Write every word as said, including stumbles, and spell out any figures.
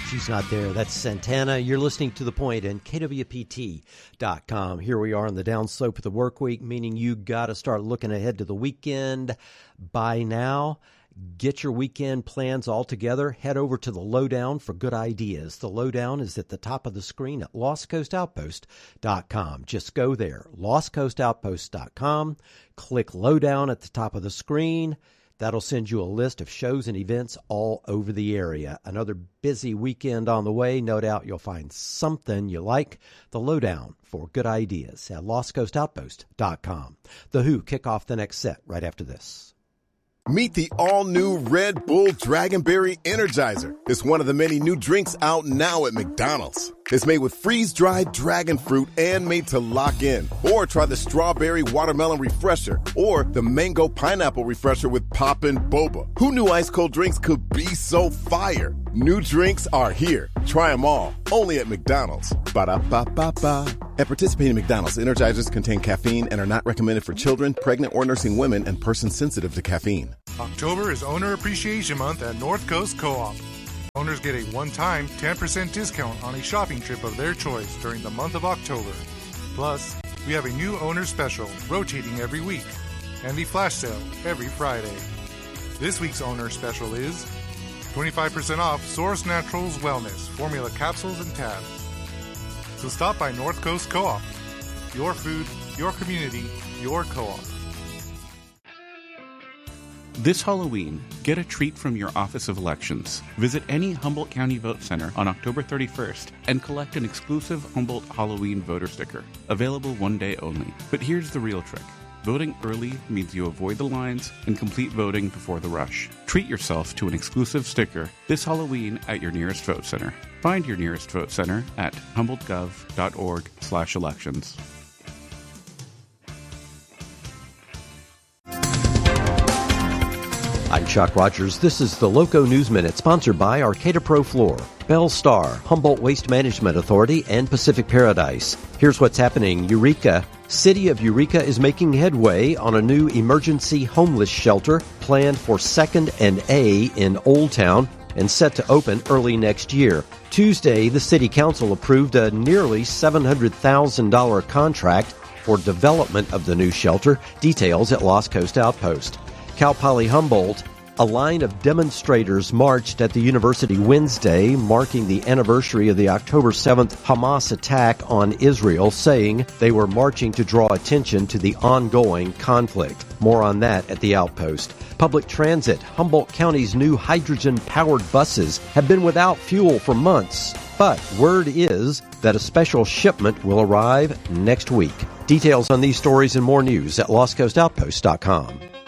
she's not there. That's Santana. You're listening to The Point and K W P T dot com. Here we are on the downslope of the work week, meaning you got to start looking ahead to the weekend by now. Get your weekend plans all together. Head over to the Lowdown for good ideas. The Lowdown is at the top of the screen at lost coast outpost dot com. Just go there, lost coast outpost dot com. Click Lowdown at the top of the screen. That'll send you a list of shows and events all over the area. Another busy weekend on the way. No doubt you'll find something you like. The Lowdown for good ideas at lost coast outpost dot com. The Who kick off the next set right after this. Meet the all-new Red Bull Dragonberry Energizer. It's one of the many new drinks out now at McDonald's. It's made with freeze-dried dragon fruit and made to lock in. Or try the Strawberry Watermelon Refresher or the Mango Pineapple Refresher with Poppin' Boba. Who knew ice-cold drinks could be so fire? New drinks are here. Try them all. Only at McDonald's. Ba-da-ba-ba-ba. At participating McDonald's, Energizers contain caffeine and are not recommended for children, pregnant or nursing women, and persons sensitive to caffeine. October is Owner Appreciation Month at North Coast Co-op. Owners get a one-time ten percent discount on a shopping trip of their choice during the month of October. Plus, we have a new owner special rotating every week and the flash sale every Friday. This week's owner special is twenty-five percent off Source Naturals Wellness formula capsules and tabs. So stop by North Coast Co-op. Your food, your community, your co-op. This Halloween, get a treat from your Office of Elections. Visit any Humboldt County Vote Center on October thirty-first and collect an exclusive Humboldt Halloween voter sticker, available one day only. But here's the real trick. Voting early means you avoid the lines and complete voting before the rush. Treat yourself to an exclusive sticker this Halloween at your nearest vote center. Find your nearest vote center at humboldt gov dot org slash elections. I'm Chuck Rogers. This is the Loco News Minute, sponsored by Arcata Pro Floor, Bell Star, Humboldt Waste Management Authority, and Pacific Paradise. Here's what's happening. Eureka. City of Eureka is making headway on a new emergency homeless shelter planned for second and A in Old Town and set to open early next year. Tuesday, the City Council approved a nearly seven hundred thousand dollars contract for development of the new shelter. Details at Lost Coast Outpost. Cal Poly Humboldt, a line of demonstrators marched at the university Wednesday, marking the anniversary of the October seventh Hamas attack on Israel, saying they were marching to draw attention to the ongoing conflict. More on that at the Outpost. Public transit. Humboldt County's new hydrogen-powered buses have been without fuel for months, but word is that a special shipment will arrive next week. Details on these stories and more news at lost coast outpost dot com.